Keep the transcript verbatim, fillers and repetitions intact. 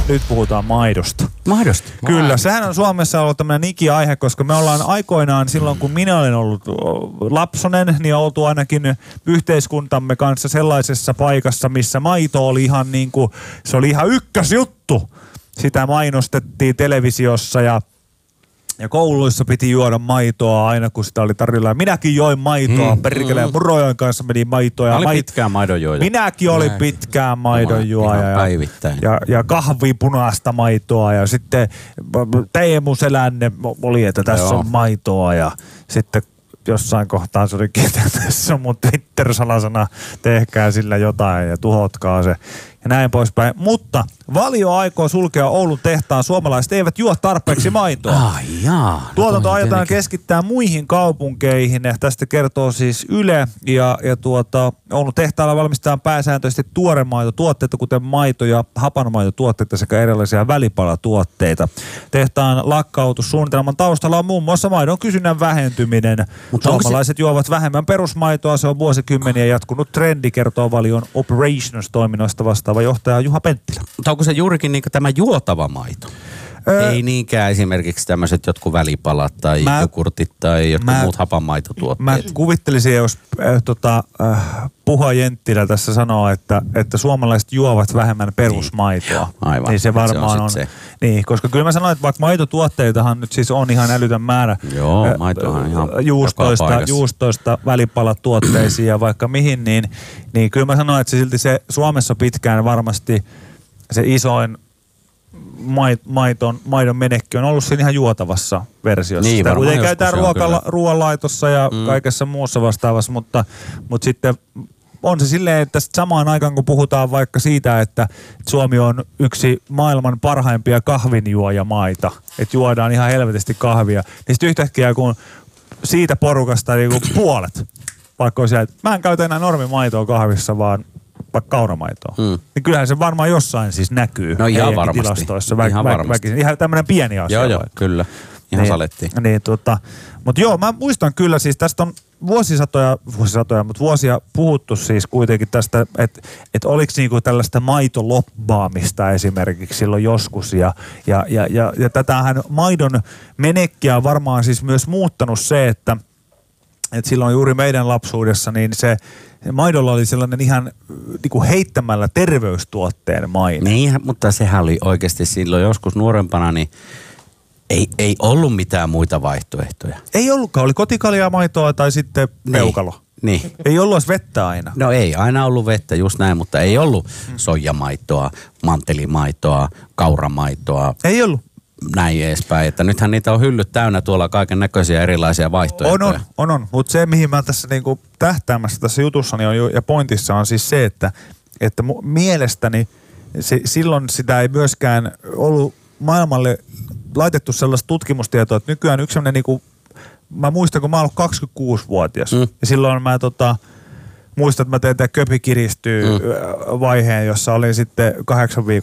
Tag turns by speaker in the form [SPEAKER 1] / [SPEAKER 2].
[SPEAKER 1] nyt puhutaan maidosta.
[SPEAKER 2] Maidosta?
[SPEAKER 1] Kyllä,
[SPEAKER 2] Maino.
[SPEAKER 1] sehän on Suomessa ollut tämmöinen ikiaihe, koska me ollaan aikoinaan silloin, kun minä olen ollut lapsonen, niin oltu ainakin yhteiskuntamme kanssa sellaisessa paikassa, missä maito oli ihan niin kuin, se oli ihan ykkösjuttu. Sitä mainostettiin televisiossa ja Ja kouluissa piti juoda maitoa aina, kun sitä oli tarjolla. Minäkin join maitoa, mm, perkele. Mm. Murojoen kanssa meni maitoa.
[SPEAKER 2] Mä olin
[SPEAKER 1] mait...
[SPEAKER 2] pitkään maidonjuoja.
[SPEAKER 1] Minäkin olin Näin. pitkään maidonjuoja. Ja, ja, ja kahvipunaista maitoa. Ja sitten Teemu Selänne oli, että tässä Joo. on maitoa. Ja sitten jossain kohtaa se olikin, että tässä on mun Twitter-salasana. Tehkää sillä jotain ja tuhotkaa se. Ja näin poispäin. Mutta Valio aikoo sulkea Oulun tehtaan. Suomalaiset eivät juo tarpeeksi maitoa.
[SPEAKER 2] Ai jaa.
[SPEAKER 1] Tuotanto aiotaan keskittää muihin kaupunkeihin. Tästä kertoo siis Yle. Ja, ja tuota, Oulun tehtaalla valmistetaan pääsääntöisesti tuoremaitotuotteita, kuten maito- ja hapanomaitotuotteita sekä erilaisia välipalatuotteita. Tehtaan lakkautussuunnitelman taustalla on muun muassa maidon kysynnän vähentyminen. Mutta Suomalaiset se... juovat vähemmän perusmaitoa. Se on vuosikymmeniä jatkunut trendi, kertoo Valion Operations-toiminnoista vastaava johtaja Juha Penttilä.
[SPEAKER 2] Mutta onko se juurikin niin tämä juotava maito? Öö, Ei niinkään esimerkiksi tämmöiset jotkut välipalat tai mä, jogurtit tai jotkut mä, muut hapanmaitotuotteet.
[SPEAKER 1] Mä kuvittelisin, jos äh, tota, äh, Puha Jenttilä tässä sanoo, että, että suomalaiset juovat vähemmän perusmaitoa.
[SPEAKER 2] Niin, aivan.
[SPEAKER 1] Niin se varmaan se on. on se. Niin, koska kyllä mä sanoin, että vaikka maitotuotteitahan nyt siis on ihan älytön määrä.
[SPEAKER 2] Joo, äh, maitohan ihan
[SPEAKER 1] juustoista, juustoista välipalatuotteisiin ja vaikka mihin, niin, niin kyllä mä sanoin, että se silti se Suomessa pitkään varmasti se isoin Maiton, maidon menekki on ollut siinä ihan juotavassa versiossa.
[SPEAKER 2] Niin,
[SPEAKER 1] sitä kuitenkin käytetään ruokala, ruoanlaitossa ja mm. kaikessa muussa vastaavassa, mutta, mutta sitten on se silleen, että samaan aikaan kun puhutaan vaikka siitä, että Suomi on yksi maailman parhaimpia kahvinjuojamaita, että juodaan ihan helvetisti kahvia, niin sitten yhtäkkiä kun siitä porukasta niin kuin puolet, vaikka on siellä, että mä en käytä enää normimaitoa kahvissa, vaan vaikka kauramaitoa. Hmm. Niin kyllähän se varmaan jossain siis näkyy.
[SPEAKER 2] No ihan varmasti.
[SPEAKER 1] Tilastoissa. Vä,
[SPEAKER 2] ihan
[SPEAKER 1] vä,
[SPEAKER 2] varmasti.
[SPEAKER 1] Väkisin. Ihan tämmöinen pieni asia.
[SPEAKER 2] Joo, joo, kyllä. Ihan
[SPEAKER 1] niin,
[SPEAKER 2] salettiin.
[SPEAKER 1] Niin, tota, mutta joo, mä muistan kyllä siis, tästä on vuosisatoja, vuosisatoja, mutta vuosia puhuttu siis kuitenkin tästä, että et oliko niinku tällaista maitolobbaamista esimerkiksi silloin joskus. Ja, ja, ja, ja, ja tätähän maidon menekkiä on varmaan siis myös muuttanut se, että et silloin juuri meidän lapsuudessa niin se maidolla oli sellainen ihan niin kuin heittämällä terveystuotteen maine.
[SPEAKER 2] Niin, mutta sehän oli oikeasti silloin joskus nuorempana, niin ei, ei ollut mitään muita vaihtoehtoja.
[SPEAKER 1] Ei ollutkaan, oli kotikaljamaitoa tai sitten peukalo.
[SPEAKER 2] Niin. niin.
[SPEAKER 1] Ei ollut edes vettä aina.
[SPEAKER 2] No ei, aina ollut vettä, just näin, mutta ei ollut hmm. soijamaitoa, mantelimaitoa, kauramaitoa.
[SPEAKER 1] Ei ollut.
[SPEAKER 2] Näin edespäin, että nythän niitä on hyllyt täynnä tuolla kaiken näköisiä erilaisia vaihtoehtoja.
[SPEAKER 1] On, on, on, on. Mutta se, mihin mä tässä niinku tähtäämässä tässä jutussani on, ja pointissa on siis se, että, että mielestäni se, silloin sitä ei myöskään ollut maailmalle laitettu sellaista tutkimustietoa, että nykyään yksi sellainen niinku, mä muistan, kun mä oon ollut kaksikymmentäkuusivuotias, mm. ja silloin mä tota, muistan, että mä tein tämä Köpi kiristyy mm. vaiheen, jossa olin sitten kahdeksan viikon